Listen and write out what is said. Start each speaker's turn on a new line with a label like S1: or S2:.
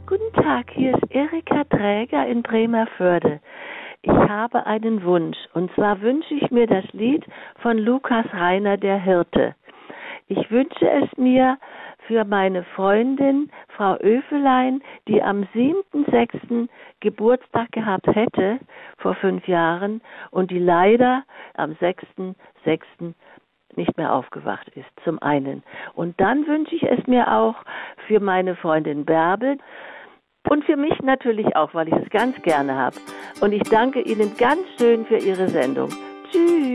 S1: Guten Tag, hier ist Erika Träger in Bremervörde. Ich habe einen Wunsch, und zwar wünsche ich mir das Lied von Lukas Reiner, der Hirte. Ich wünsche es mir für meine Freundin, Frau Öfelein, die am 7.6. Geburtstag gehabt hätte, vor 5 Jahren, und die leider am 6.6. nicht mehr aufgewacht ist, zum einen. Und dann wünsche ich es mir auch für meine Freundin Bärbel und für mich natürlich auch, weil ich es ganz gerne habe. Und ich danke Ihnen ganz schön für Ihre Sendung. Tschüss.